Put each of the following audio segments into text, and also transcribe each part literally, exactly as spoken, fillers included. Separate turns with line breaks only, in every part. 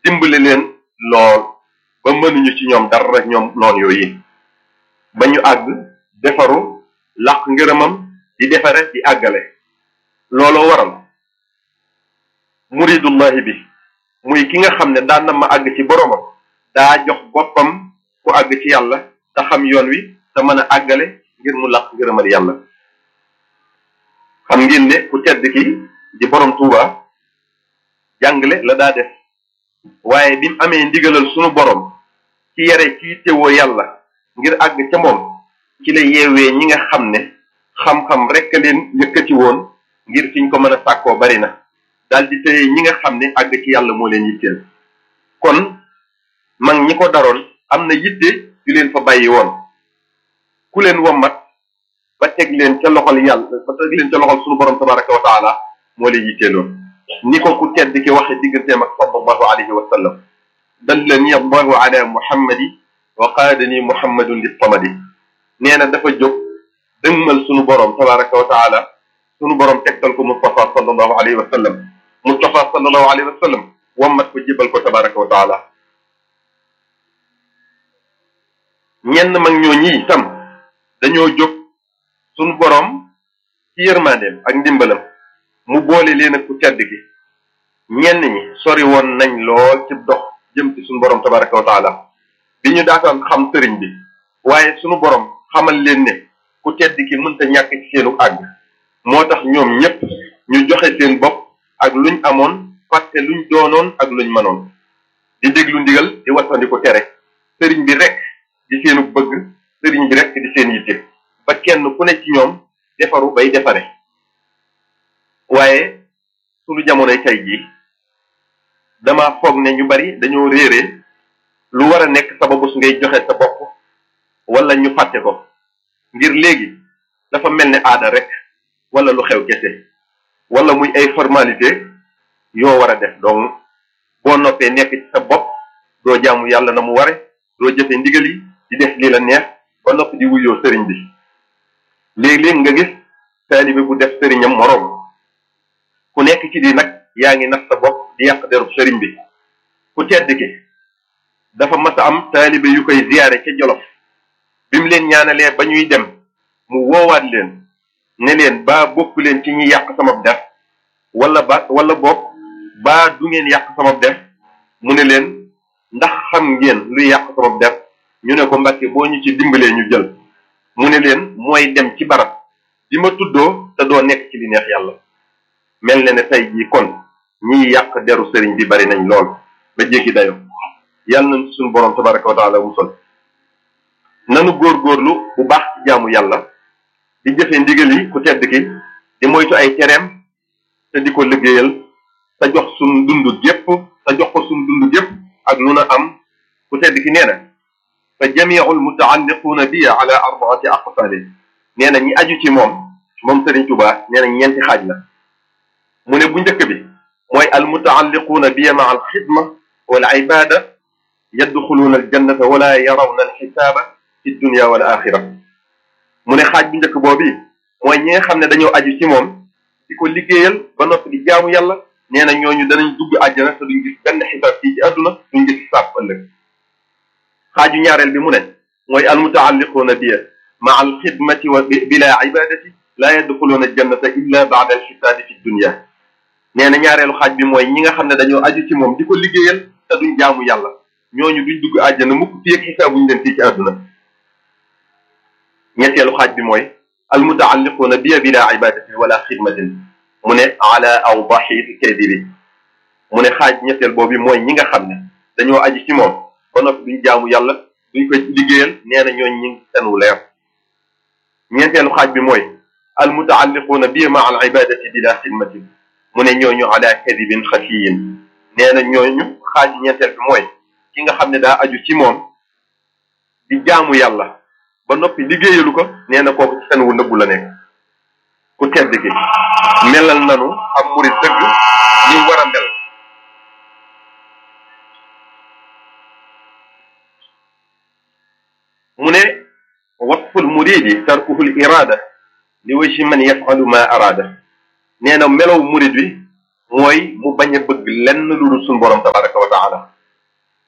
dimbale leen lool ba mënuñu ci ñoom dara ñoom noonu yooyu ba ñu àgg defaru làq ngërëmam di defare di àggale looloo waral muridullahi bi muy ki nga xam ne daan na ma àgg ci boromam daa jox boppam ku àgg ci yàlla te xam yoon wi te mën a àggale ngir mu làq ngërëmal yàlla xam ngeen ne ku tedd ki di borom Tuuba jàngale la daa def waaye bi mu amee ndigalal sunu borom ci yare ci teewoo yàlla ngir àgg ca moom ci la yeewee ñi nga xam ne xam-xam rekk leen yëkkati woon ngir fiñ ko mën a sàkkoo bari na daal di tëye ñi nga xam ne àgg ci yàlla moo leen yitteel kon mag ñi ko daroon am na yitte yu leen fa bàyyi woon ku leen wommat ba teg leen ca loxol yàlla ba teg leen ca loxol sunu borom tabaraka wa taala moo leen yitteeloon ni ko ku tedd ki waxe digganteem ak sallallahu alayhi wa sallam dallani allahu ala muhammadi wa qaadani muhammadun li samadi nee na dafa jóg dëgmal sunu borom tabaraka wa taala sunu borom tegtal ko Mustafa sallallahu alayhi wa sallam Mustafa sallallahu alayhi wa sallam wammat ko jébal ko tabaraka wa taala ñenn mag ñoo ñi itam dañoo jóg sunu borom ci yërmandeem ak ndimbalam mu boole leen ak ku tedd ki ñenn ñi sori woon nañ lool ci dox jëm ci sunu borom tabaraka wa taala bi ñu daataan xam sëriñ bi waaye sunu borom xamal leen ne ku tedd ki mënta ñàkk ci seenu àgg moo tax ñoom ñépp ñu joxe seen bopp ak luñ amoon fàtte luñ doonoon ak luñ mënoon di déglu ndigal di wattandi ko tere sëriñ bi rek di seenu bëgg sëriñ bi rek di seen yitte ba kenn ku ne ci ñoom defaru bay defare waaye sunu jamonoy tey jii dama foog ne ñu bari dañoo réere lu war a nekk sababu su ngay joxe sa bopp wala ñu fàtte ko ngir léegi dafa mel ne aada rek wala lu xew kese wala muy ay formalité yoo war a def donc boo noppee nekk ci sa bopp doo jaamu yàlla na mu ware doo jëfe ndigal yi di def lii la neex ba noppi di wuyoo sëriñ bi léeg-léeg nga gis taalibe bu def sëriñam moroom ku nekk ci di nag yaa ngi nax sa bopp di yàq derub sëriñ bi ku tedd ki dafa mas a am taalibe yu koy ziyaare ca Jolof bi mu leen ñaanalee ba ñuy dem mu woowaat leen ne leen baa bokk leen ci ñi yàq sama def wala ba wala bopp baa du ngeen yàq sama def mu ne leen ndax xam ngeen luy yàq sama def ñu ne ko Mbàkke boo ñu ci dimbalee ñu jël mu ne leen mooy dem ci barab di ma tuddoo te doo nekk ci li neex yàlla mel na ne tey jii kon ñiy yàq deru sëriñ bi bari nañ lool ba jéggi dayo yàlla nañ suñu borom tabaraka wa taala musal nanu góorgóorlu bu baax ci jaamu yàlla di jëfe ndigal yi ku tedd ki di moytu ay tereem te di ko liggéeyal te jox suñ dund gépp te jox ko suñ dund gépp ak lu na am ku tedd ki nee na fa jamiul mutaalliquuna bi ala arbaati aqsaali nee na ñi aju ci moom moom Sëriñ Tuubaa nee na ñeenti xaaj la mu ne bu njëkk bi mooy al mutaalliquuna bi maa al xidma wal ibada yadxuluuna al jannata wala yarawna al xisaaba fi dunya wal axira mu ne xaaj bu njëkk boobu mooy ñi nga xam ne dañoo aju ci moom di ko liggéeyal ba noppi di jaamu yàlla nee na ñooñu danañ dugg àjjana te duñ gis benn xisaab fii ci àdduna duñ gis xisaab ëllëg xaaju ñaareel bi mu ne mooy al mutaalliquuna bi maa al xidmati wa bila ibadati laa yadxuluuna al jannata illa baada al xisaabi fi dunya nee na ñaareelu xaaj bi mooy ñi nga xam ne dañoo aju ci moom di ko liggéeyal te duñ jaamu yàlla ñooñu duñ dugg àjjana mukk fii ak xisaabuñ leen fii ci àdduna ñetteelu xaaj bi mooy al mutaalliquuna bi bila ibadatin wala xidmatin mu ne ala awdahi kadibi mu ne xaaj ñetteel boobu mooy ñi nga xam ne dañoo aju ci moom ba noppi duñ jaamu yàlla duñ ko liggéeyal nee na ñooñ ñi ngi seen wu leer ñeenteelu xaaj bi mooy al mutaalliquuna bi ma al ibadati bila xidmatin mu ne ñooñu ala kadibin xafiyin nee na ñooñu xaaj ñeenteel bi mooy ki nga xam ne daa aju ci moom di jaamu yàlla ba noppi liggéeyalu ko nee na kooku ci seen wu nëbbu la nekk ku tedd gi melal nanu am murid dëgg ni war a mel mu ne wasful muridi tarkuhul irada li wajhi man yafalu ma arada nee na melow murid wi mooy mu bañ a bëgg lenn lu dul suñu borom tabaraka wa taala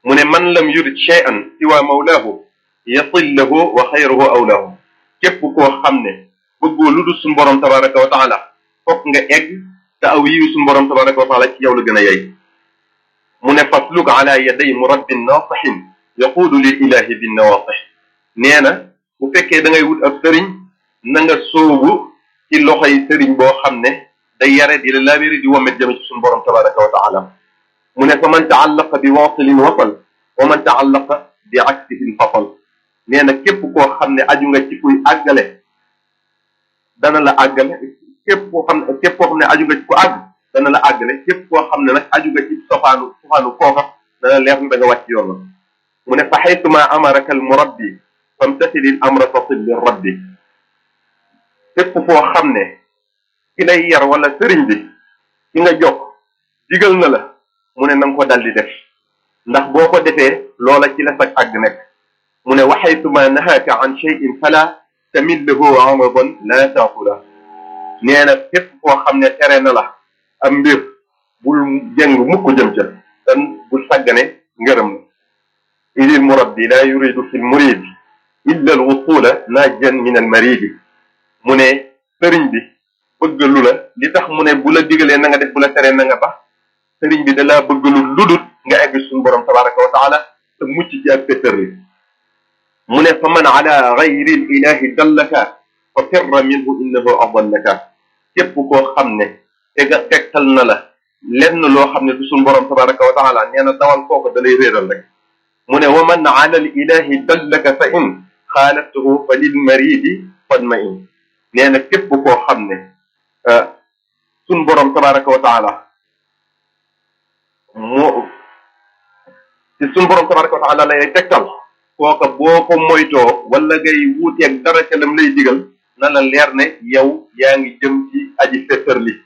mu ne man lam yurid shay'an siwa mawlaahu yasillahu wa xayruhu awlaahu képp koo xam ne bëggoo lu dul suñu borom tabaraka wa taala fokk nga egg te aw yiwi suñu borom tabaraka wa taala ci yow la gën a yey mu ne fasluk ala yaday murabbin naasihin yaquudu lil ilahi bin nawaasih nee na bu fekkee da ngay wut ab sëriñ na nga sóobu ci loxoy sëriñ boo xam ne day yare di la laabiri di womet jëm ci suñu borom tabaraka wa taala mu ne fa man taallaqa bi waasilin wasal wa man taallaqa bi aksihi fasal nee na képp koo xam ne aju nga ci kuy àggale dana la àggale képp koo xam ne képp koo xam ne aju nga ci ku àgg dana la àggale képp koo xam ne nag aju nga ci sofaanu sofaanu kooka dana leer na da nga wàcc yoon la mu ne fa xaytuma amaraka al murabbi famtasilil amra tasil li rabbi képp koo xam ne ki lay yar wala sëriñ bi ki nga jokk digal na la mu ne na nga ko dal di def ndax boo ko defee loola ci la sag àgg nekk mu ne wa xaytuma nahaaka an shay'in fala tamillahu amadan la taakula nee na képp koo xam ne tere na la am mbir bul jëng mukk jëm ca tan bul sàggane ngërëm la idil murabbi la yuridu fi lmurid illa al wusula najjan min al maridi mu ne sëriñ bi bëgg lu la li tax mu ne bu la digalee na nga def bu la teree na nga ba sëriñ bi da laa bëgg lu ludut nga egg suñu borom tabaraka wa taala te mucc ci ak pétërli mu ne fa man ala gayri l ilahi dallaka fa firra minhu innahu adallaka képp koo xam ne tega tegtal na la lenn loo xam ne du suñu borom tabaraka wa taala nee na dawal kooku da lay réeral rek mu ne wa man ala l ilahi dallaka fa in xaalaftuhu fa lil maridi fadma in nee na képp koo xam ne suñu borom tabaraka wa taala moo ci suñu borom tabaraka wa taala lay tegtal kooka boo ko moytoo wala ngay wuuteeg dara ca lam lay digal na la leer ne yow yaa ngi jëm ci aji féttar li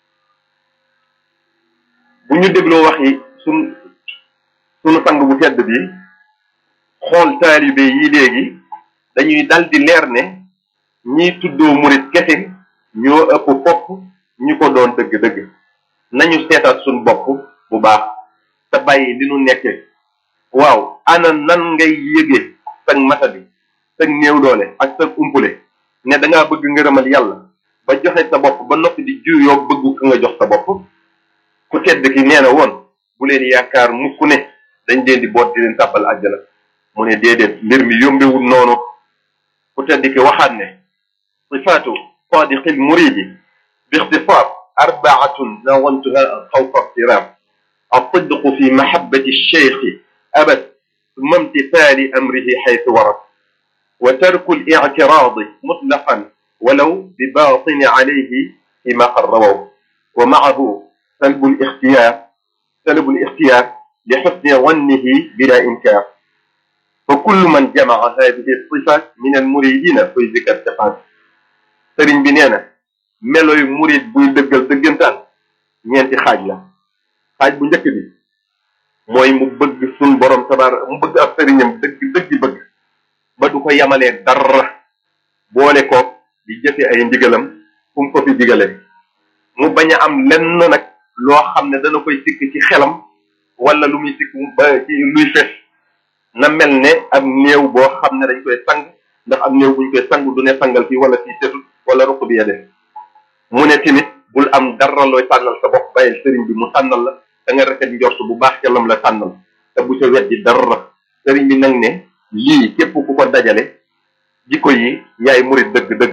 bu ñu dégloo waxi sun sunu sang bu tedd bi xool taalibe yi léegi dañuy dal di leer ne ñiy tuddoo murit kese ñoo ëpp fopp ñu ko doon dëgg-dëgg nañu seetaat suñ bopp bu baax te bàyyi li nu nekke waaw ana nan ngay yëgee sag matadi sag néew doole ak sag umpule ne dangaa bëgg ngërëmal yàlla ba joxe sa bopp ba noppi di juyoo bëggu ka nga jox sa bopp ku tedd ki nee na woon bu leen yaakaar mukk ne dañ leen di boot di leen tàbbal àjjana mu ne déedéet mbir mi yombewul noonu ku tedd ki waxaat ne sifaatu sadiqil muridi bi ixtisaar arbaatun nawantuha xawfa ixtiraam الصدق في محبة الشيخ أبد ثم امتثال أمره حيث ورد وترك الاعتراض مطلقا ولو بباطن عليه فيما قرروا ومعه سلب الاختيار سلب الاختيار لحسن ظنه بلا إنكار فكل من جمع هذه الصفات من المريدين في ذكر الصفات سرين بنيانا ملوي مريد بوي دغال دغنتان ñenti xaj la xaj bu njëkk bi mooy mu bëgg suñ borom tabaar mu bëgg ab sëriñam dëgg dëgg bëgg ba du ko yamalee dara boole ko di jëfe ay ndigalam fu mu ko fi digalee mu bañ a am lenn nag loo xam ne dana koy sikk ci xelam wala lu muy sikk ba ci luy fes na mel ne ab néew boo xam ne dañ koy sang ndax ab néew buñ koy sang du ne sangal fii wala fii setul wala ruq bi ya def mu ne tamit bul am dara looy tànnal sa bopp bàyyil sëriñ bi mu tànnal la da nga rafet njort bu baax ca lam la tànnal te bu ca weddi dara sëriñ bi nag ne lii képp ku ko dajale jikko yi yaay murit dëgg-dëgg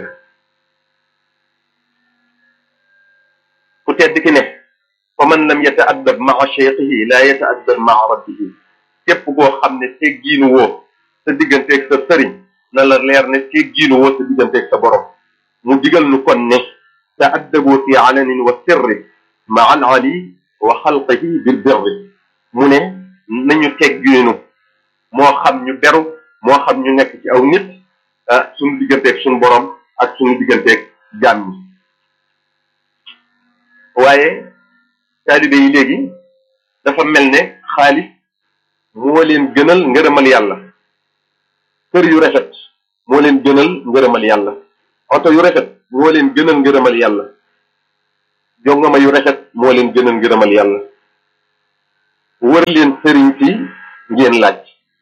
ku tedd ki ne fa man lam yata'addab ma'a shaykhihi la yata'addab ma'a rabbihi képp koo xam ne teggiinu woo sa digganteeg sa sëriñ na la leer ne teggiinu woo sa digganteeg sa borom mu digal nu kon ne ta'addabu fi alanin wa sirri ma'a al-ali wa xalqihi bil birri mu ne nañu teggiinu moo xam ñu beru moo xam ñu nekk ci aw nit ah suñu digganteeg suñu borom ak suñu digganteeg jaam ñi waaye taalibe yi léegi dafa mel ne xaalis moo leen gënal ngërëmal yàlla kër yu rafet moo leen gënal ngërëmal yàlla oto yu rafet moo leen gënal ngërëmal yàlla jongama yu rafet moo leen gënal ngërëmal yàlla wër leen sëriñ si ngeen laaj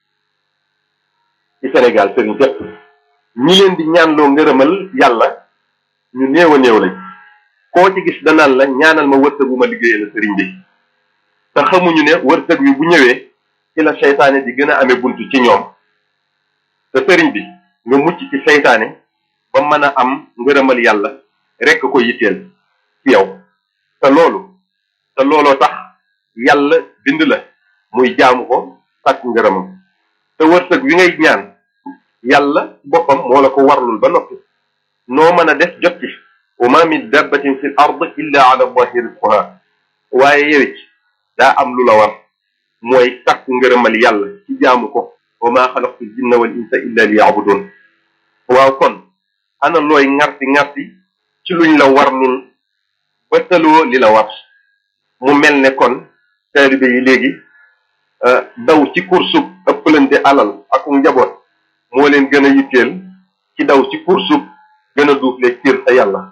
ci Sénégal sëriñ sépp ñi leen di ñaanloo ngërëmal yàlla ñu néew a néew lañ koo ci gis danaan la ñaanal ma wërsëg bu ma liggéeyee la sëriñ bi te xamuñu ne wërsëg wi bu ñëwee ci la seytaane di gën a amee buntu ci ñoom te sëriñ bi nga mucc ci seytaane ba mën a am ngërëmal yàlla rekk ko yitteel ci yow te loolu te looloo tax yàlla bind la muy jaamu ko sàkk ngërëmam te wërsëg wi ngay ñaan yàlla boppam moo la ko warlul ba noppi noo mën a def jot ci wa ma min dabbatin fi l ard illa ala allahi rizquha waaye yewit daa am lu la war mooy sàkk ngërëmal yàlla ci jaamu ko wa ma xalaqtu jinna wal insa illa li yabudun waaw kon ana looy ŋarti ŋarti ci luñ la warlul ba tëloo li la war mu mel ne kon taalibe yi léegi daw ci kursub ëppalante alal ak njaboot moo leen gën a yitteel ci daw ci kursub gën a duufle cër sa yàlla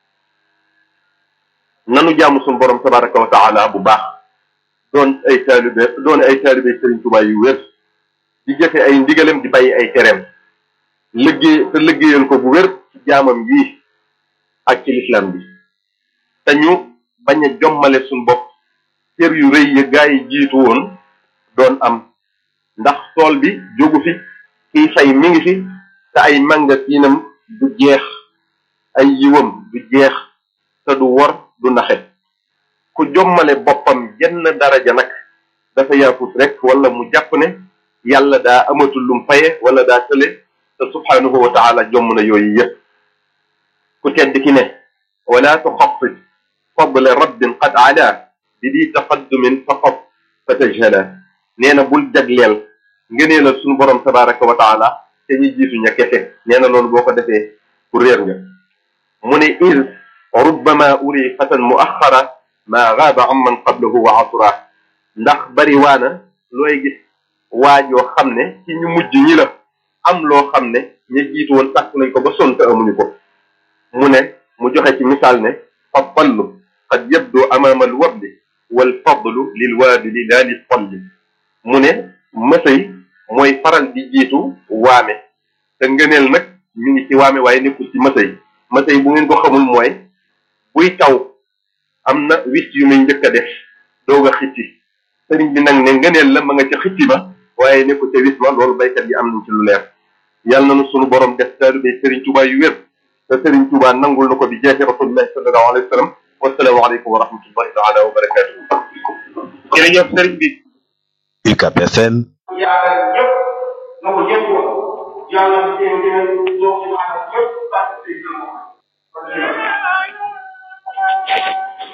nanu jaamu suñu borom tabaraka wa taala bu baax doon ay taalibe doon ay taalibe Sëriñ Tuubaa yu wér di jëfe ay ndigalem di bàyyi ay tereem liggéey te liggéeyal ko bu wér ci jaamam yii ak ci lislaam bi te ñu bañ a jommale suñu bopp cër yu rëy ya gaa yi jiitu woon doon am ndax tool bi jógu fi kiy fay mi ngi fi te ay magasinam du jeex ay yiwam du jeex te du wor du naxe ku jommale boppam jenn daraja nag dafa yaafus rek wala mu jàpp ne yàlla daa amatul lum faye wala daa tële te subhanahu wa taala jomm na yooyu yëpp ku tedd ki ne wala tuxafid fadla rabbin qad ala bi di taqaddumin faqat fa tajhala nee na bul jagleel ngëneelal suñu borom tabaraka wa taala te ñi jiitu ña kese nee na loolu boo ko defee ku réer nga mu ne iz rubbama uri fatan muaxara ma gaaba am man qablahu wa asura ndax bari waana looy gis waajoo xam ne ci ñu mujj ñi la am loo xam ne ña jiitu woon sàkk nañ ko ba sonn te amuñu ko mu ne mu joxe ci misaal ne fa ballu qad yabdu amaama alwabli wal fadlu lil waabili laa lil talli mu ne mësay mooy faral di jiitu waame te ngëneel nag mi ngi ci waame waaye nekkul ci mësay mësay bu ngeen ko xamul mooy buy taw am na wis yu muy njëkk a def doog a xitti sëriñ bi nag ne ngëneel la ma nga ca xitti ba waaye nekkul ca wis ma loolu baykat yi am nañ ci lu leer yàlla na nu sunu borom def taalibe Sëriñ Tuubaa yu wér te Sëriñ Tuubaa nangul na ko bi jeexi rasulillahi sallallahu alayhi wa sallam wasalaamu aleykum wa rahmatullahi taala wa barakatuhu jërëjëf sëriñ bi
U C A B F M
yaakaar ñëpp na ko ñëpp wax yàlla na ko ñëpp ñëpp ñëpp